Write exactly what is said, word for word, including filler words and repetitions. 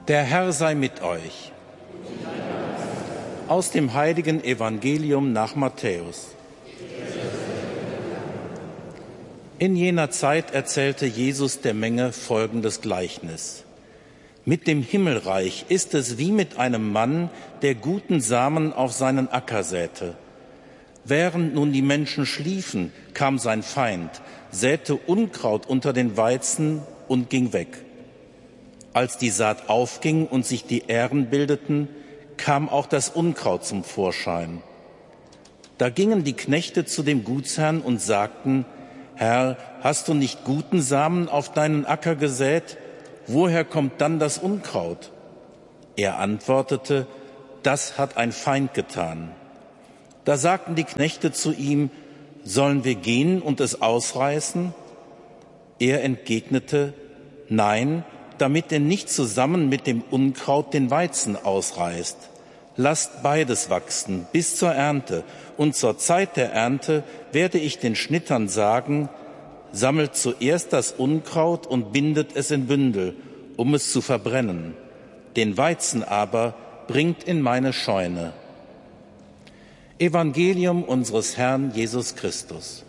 Der Herr sei mit euch. Aus dem heiligen Evangelium nach Matthäus. In jener Zeit erzählte Jesus der Menge folgendes Gleichnis. Mit dem Himmelreich ist es wie mit einem Mann, der guten Samen auf seinen Acker säte. Während nun die Menschen schliefen, kam sein Feind, säte Unkraut unter den Weizen und ging weg. Als die Saat aufging und sich die Ähren bildeten, kam auch das Unkraut zum Vorschein. Da gingen die Knechte zu dem Gutsherrn und sagten: Herr, hast du nicht guten Samen auf deinen Acker gesät? Woher kommt dann das Unkraut? Er antwortete: Das hat ein Feind getan. Da sagten die Knechte zu ihm: Sollen wir gehen und es ausreißen? Er entgegnete: Nein, damit er nicht zusammen mit dem Unkraut den Weizen ausreißt. Lasst beides wachsen bis zur Ernte, und zur Zeit der Ernte werde ich den Schnittern sagen: Sammelt zuerst das Unkraut und bindet es in Bündel, um es zu verbrennen. Den Weizen aber bringt in meine Scheune. Evangelium unseres Herrn Jesus Christus.